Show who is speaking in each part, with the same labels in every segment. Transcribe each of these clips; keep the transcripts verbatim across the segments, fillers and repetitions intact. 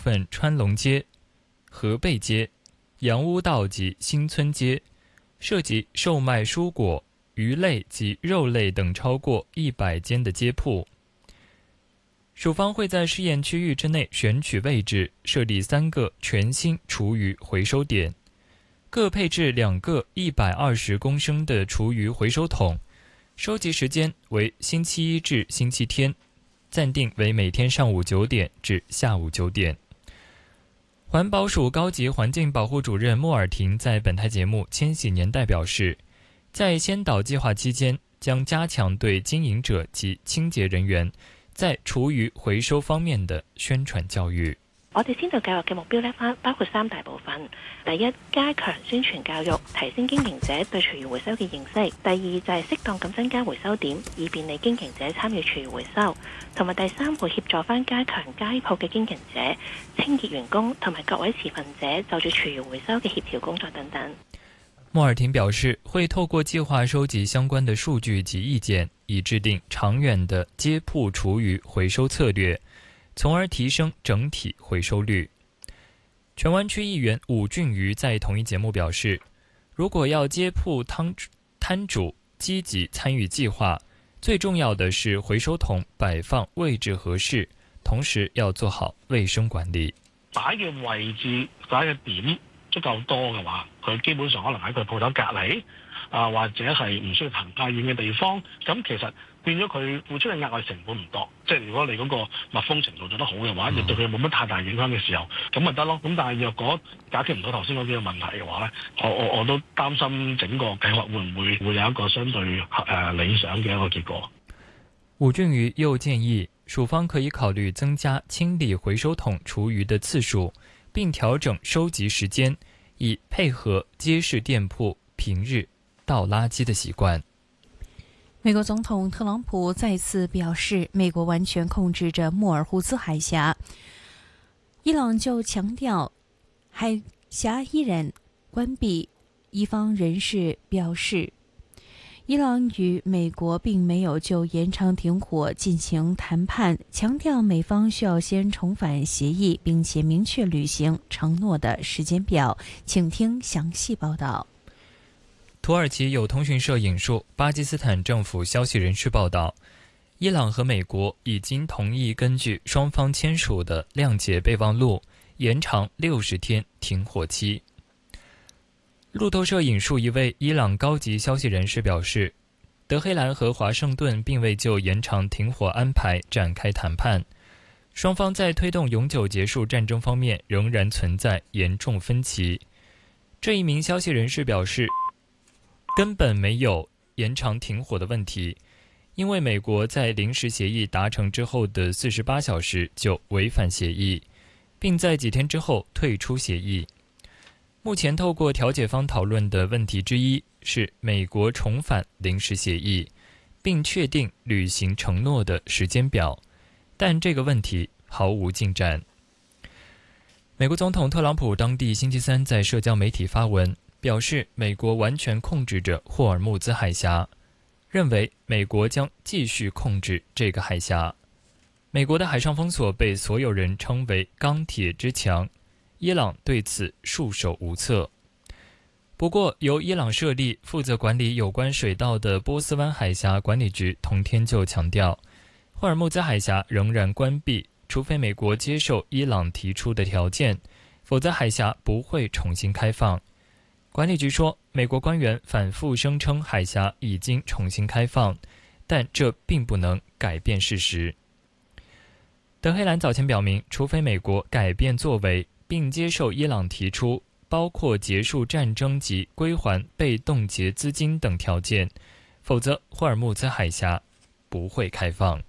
Speaker 1: 分川龙街、河背街、洋屋道及新村街，涉及售卖蔬果、鱼类及肉类等超过一百间的街铺。署方会在试验区域之内选取位置，设立三个全新厨余回收点，各配置两个一百二十公升的厨余回收桶，收集时间为星期一至星期天，暂定为每天上午九点至下午九点。环保署高级环境保护主任莫尔廷在本台节目《千禧年代》表示，在先导计划期间，将加强对经营者及清洁人員在廚餘回收方面的宣傳教育。
Speaker 2: 我哋先導教育嘅目標呢，包括三大部分。第一，加強宣傳教育，提升經營者對廚餘回收嘅認識；第二，就係適當咁增加回收點，以便利經營者參與廚餘回收；同埋第三，會協助翻加強街鋪嘅經營者、清潔員工同埋各位持份者就住廚餘回收嘅協調工作等等。
Speaker 1: 莫爾廷表示，會透過計劃收集相關的數據及意見，以制定長遠的街鋪廚餘回收策略，從而提升整體回收率。荃灣區議員伍俊瑜在同一節目表示，如果要街鋪攤主積極參與計劃，最重要的是回收桶擺放位置合適，同時要做好衛生管理。
Speaker 3: 擺嘅位置擺嘅點足夠多嘅話，佢基本上可能喺佢鋪頭隔離啊，或者係唔需要行太遠嘅地方，咁其實變咗佢付出嘅額外成本唔多。即係如果你嗰個密封程度做得好嘅話，亦對佢冇乜太大影響嘅時候，咁咪得咯。咁但係若果解決唔到頭先嗰幾個問題嘅話咧，我我我都擔心整個計劃會唔會會有一個相對誒、呃、理想嘅一個結果。
Speaker 1: 伍俊瑜又建議，署方可以考慮增加清理回收桶廚餘的次數，並調整收集時間，以配合街市店鋪平日倒垃圾的習慣。
Speaker 4: 美國總統特朗普再次表示，美國完全控制着莫爾胡茲海峽。伊朗就強調，海峽依然關閉。伊方人士表示，伊朗與美國並沒有就延長停火進行談判，強調美方需要先重返協議，並且明確履行承諾的時間表。請聽詳細報道。
Speaker 1: 土耳其有通訊社引述巴基斯坦政府消息人士報道，伊朗和美國已經同意根據雙方簽署的諒解備忘錄，延長六十天停火期。路透社引述一位伊朗高級消息人士表示，德黑蘭和華盛頓並未就延長停火安排展開談判，雙方在推動永久結束戰爭方面仍然存在嚴重分歧。這一名消息人士表示，根本沒有延長停火的問題，因為美國在臨時協議達成之後的四十八小時就違反協議，並在幾天之後退出協議。目前透過調解方討論的問題之一是美國重返臨時協議，並確定履行承諾的時間表，但這個問題毫無進展。美國總統特朗普當地星期三在社交媒體發文，表示美國完全控制着霍爾木茲海峽，認為美國將繼續控制這個海峽。美國的海上封鎖被所有人稱為鋼鐵之牆，伊朗對此束手無策。不過，由伊朗設立負責管理有關水道的波斯灣海峽管理局同天就強調，霍爾木茲海峽仍然關閉，除非美國接受伊朗提出的條件，否則海峽不會重新開放。管理局說，美國官員反覆聲稱海峽已經重新開放，但這並不能改變事實。德黑蘭早前表明，除非美國改變作為，並接受伊朗提出包括結束戰爭及歸還被凍結資金等條件，否則霍爾木茲海峽不會開放。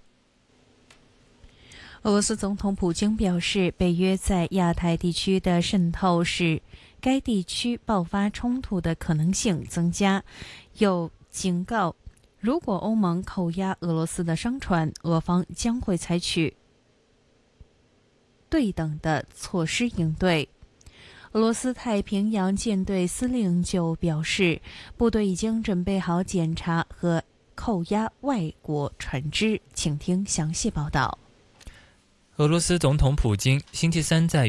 Speaker 4: 俄羅斯總統普京表示，北約在亞太地區的滲透使該地區爆發衝突的可能性增加，又警告，如果歐盟扣押俄羅斯的商船，俄方將會採取對等的措施應對。俄羅斯太平洋艦隊司令就表示，部隊已經準備好檢查和扣押外國船隻。請聽詳細報道。
Speaker 1: 俄羅斯總統普京星期三在